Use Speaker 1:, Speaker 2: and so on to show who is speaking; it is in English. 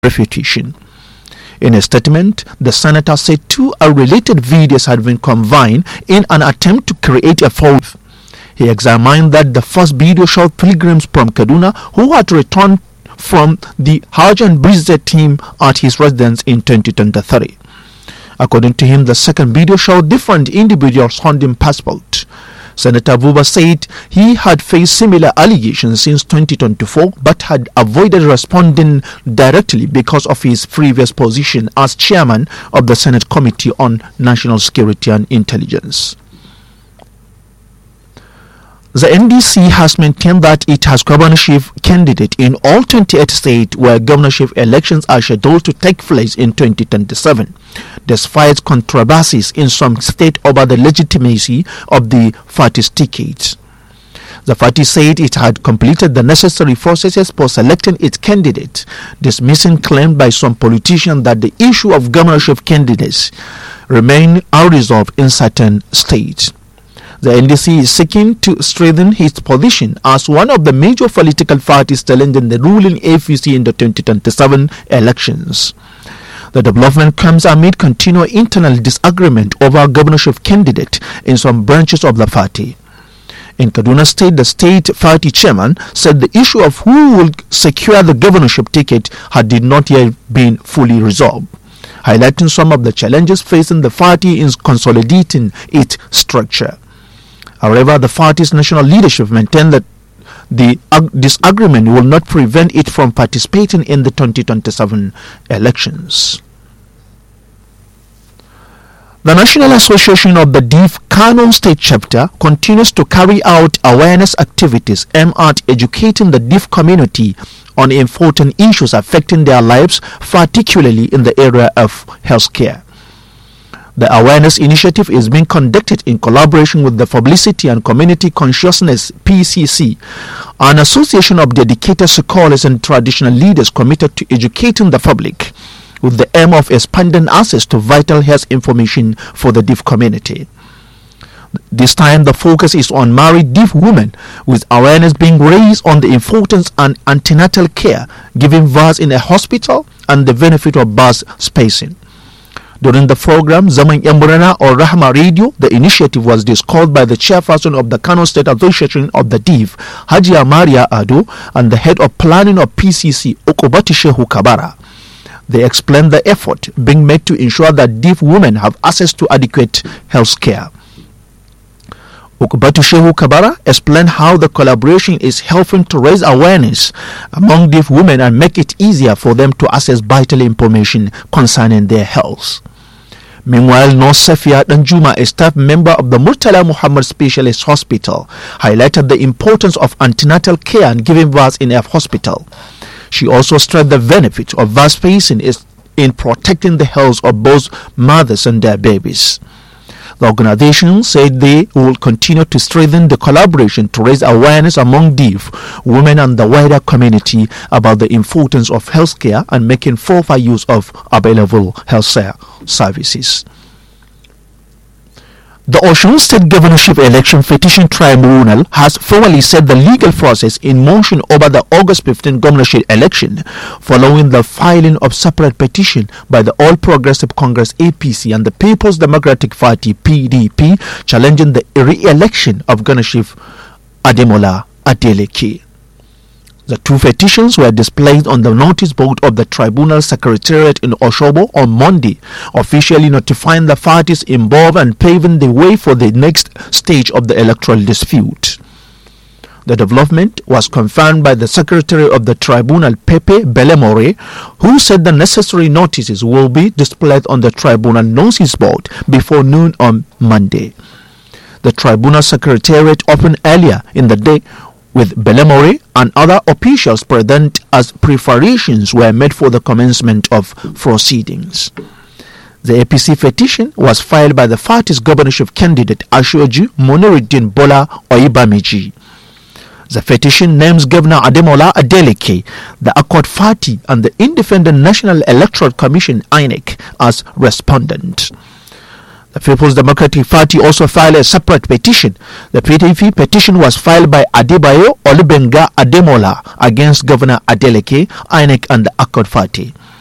Speaker 1: refutation. In a statement, the senator said 2 unrelated videos had been combined in an attempt to create a false. He examined that the first video showed pilgrims from Kaduna who had returned from the Hajj and Brizza team at his residence in 2023. According to him, the second video showed different individuals holding passports. Senator Buba said he had faced similar allegations since 2024 but had avoided responding directly because of his previous position as chairman of the Senate Committee on National Security and Intelligence. The NDC has maintained that it has governorship candidate in all 28 states where governorship elections are scheduled to take place in 2027, despite controversies in some states over the legitimacy of the party's tickets. The party said it had completed the necessary processes for selecting its candidate, dismissing claims by some politicians that the issue of governorship candidates remain unresolved in certain states. The NDC is seeking to strengthen its position as one of the major political parties challenging the ruling APC in the 2027 elections. The development comes amid continual internal disagreement over governorship candidate in some branches of the party. In Kaduna State, the state party chairman said the issue of who will secure the governorship ticket did not yet been fully resolved, highlighting some of the challenges facing the party in consolidating its structure. However, the party's national leadership maintained that the disagreement will not prevent it from participating in the 2027 elections. The National Association of the Deaf Kano State Chapter continues to carry out awareness activities aimed at educating the deaf community on important issues affecting their lives, particularly in the area of healthcare. The awareness initiative is being conducted in collaboration with the Publicity and Community Consciousness (PCC), an association of dedicated scholars and traditional leaders committed to educating the public, with the aim of expanding access to vital health information for the deaf community. This time, the focus is on married deaf women, with awareness being raised on the importance of antenatal care, giving birth in a hospital, and the benefit of birth spacing. During the program, Zaman Yamburana or Rahma Radio, the initiative was discussed by the chairperson of the Kano State Association of the Deaf, Hajia Maria Ado, and the head of planning of PCC, Okobati Shehu Kabara. They explained the effort being made to ensure that deaf women have access to adequate health care. Okobati Shehu Kabara explained how the collaboration is helping to raise awareness among deaf women and make it easier for them to access vital information concerning their health. Meanwhile, Nurse Safia Danjuma, a staff member of the Murtala Muhammad Specialist Hospital, highlighted the importance of antenatal care and giving birth in a hospital. She also stressed the benefit of birth spacing is in protecting the health of both mothers and their babies. The organization said they will continue to strengthen the collaboration to raise awareness among deaf women and the wider community about the importance of healthcare and making proper use of available healthcare services. The Osun State Governorship Election Petition Tribunal has formally set the legal process in motion over the August 15 governorship election, following the filing of separate petition by the All Progressive Congress APC and the People's Democratic Party PDP challenging the re-election of governorship Ademola Adeleke. The 2 petitions were displayed on the notice board of the Tribunal Secretariat in Oshobo on Monday, officially notifying the parties involved and paving the way for the next stage of the electoral dispute. The development was confirmed by the Secretary of the Tribunal, Pepe Belemore, who said the necessary notices will be displayed on the Tribunal notice board before noon on Monday. The Tribunal Secretariat opened earlier in the day, with Belemore and other officials present as preparations were made for the commencement of proceedings. The APC petition was filed by the party's governorship candidate Ashoju Moniruddin Bola Oyibamiji. The petition names Governor Ademola Adeleke, the Accord Party, and the Independent National Electoral Commission (INEC) as respondent. The People's Democratic Party also filed a separate petition. The PDP petition was filed by Adebayo Olubenga Ademola against Governor Adeleke, INEC and the Accord Party.